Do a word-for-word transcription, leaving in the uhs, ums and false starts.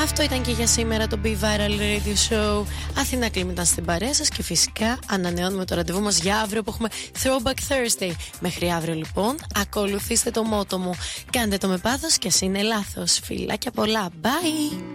Αυτό ήταν και για σήμερα το Be Viral Radio Show. Αθηνά Κλίμ ήταν στην παρέα σας και φυσικά ανανεώνουμε το ραντεβού μας για αύριο που έχουμε Throwback Thursday. Μέχρι αύριο λοιπόν, ακολουθήστε το μότο μου. Κάντε το με πάθος και ας είναι λάθος. Φιλάκια πολλά. Bye!